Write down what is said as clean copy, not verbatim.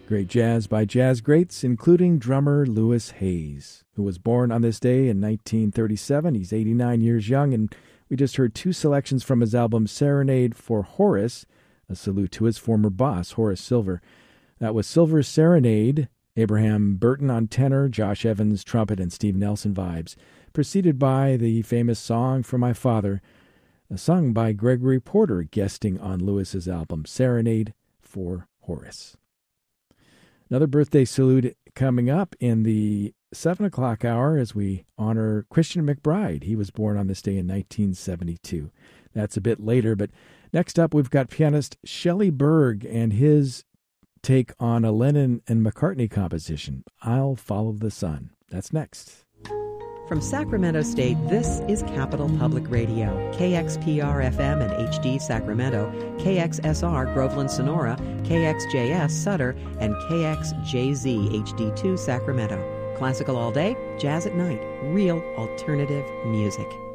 Great jazz by jazz greats, including drummer Louis Hayes, who was born on this day in 1937. He's 89 years young, and we just heard two selections from his album Serenade for Horace, a salute to his former boss, Horace Silver. That was Silver's Serenade, Abraham Burton on tenor, Josh Evans trumpet, and Steve Nelson vibes, preceded by the famous Song for My Father, sung by Gregory Porter, guesting on Lewis's album Serenade for Horace. Another birthday salute coming up in the 7 o'clock hour as we honor Christian McBride. He was born on this day in 1972. That's a bit later, but next up we've got pianist Shelley Berg and his take on a Lennon and McCartney composition, I'll Follow the Sun. That's next. From Sacramento State, this is Capital Public Radio, KXPR-FM and HD Sacramento, KXSR Groveland Sonora, KXJS Sutter, and KXJZ HD2 Sacramento. Classical all day, jazz at night, real alternative music.